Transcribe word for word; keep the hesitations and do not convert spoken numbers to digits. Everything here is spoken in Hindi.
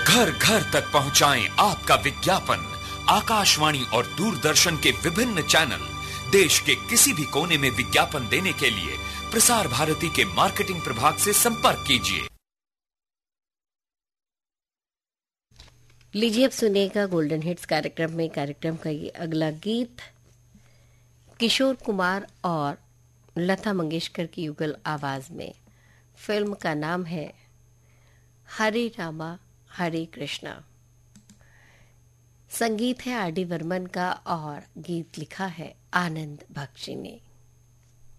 घर घर तक पहुंचाएं आपका विज्ञापन। आकाशवाणी और दूरदर्शन के विभिन्न चैनल देश के किसी भी कोने में विज्ञापन देने के लिए प्रसार भारती के मार्केटिंग प्रभाग से संपर्क कीजिए। लीजिए अब सुनिएगा गोल्डन हिट्स कार्यक्रम में कार्यक्रम का ये अगला गीत किशोर कुमार और लता मंगेशकर की युगल आवाज में। फिल्म का नाम है हरे रामा हरे कृष्णा। संगीत है आर डी बर्मन का और गीत लिखा है आनंद बख्शी ने।